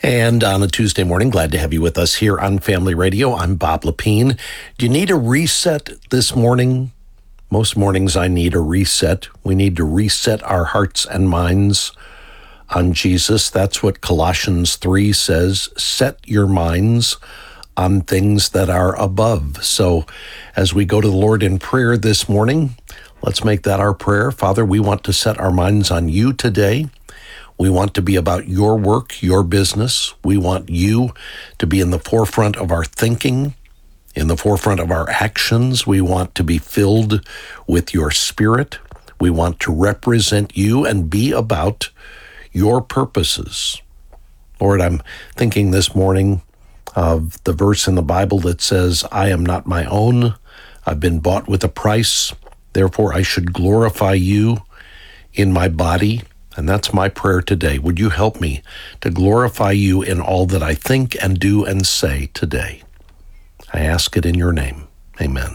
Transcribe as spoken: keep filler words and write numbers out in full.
And on a Tuesday morning, glad to have you with us here on Family Radio. I'm Bob Lepine. Do you need a reset this morning? Most mornings I need a reset. We need to reset our hearts and minds on Jesus. That's what Colossians three says. Set your minds on things that are above. So as we go to the Lord in prayer this morning, let's make that our prayer. Father, we want to set our minds on you today. We want to be about your work, your business. We want you to be in the forefront of our thinking, in the forefront of our actions. We want to be filled with your Spirit. We want to represent you and be about your purposes. Lord, I'm thinking this morning of the verse in the Bible that says, I am not my own. I've been bought with a price. Therefore, I should glorify you in my body. And that's my prayer today. Would you help me to glorify you in all that I think and do and say today? I ask it in your name. Amen.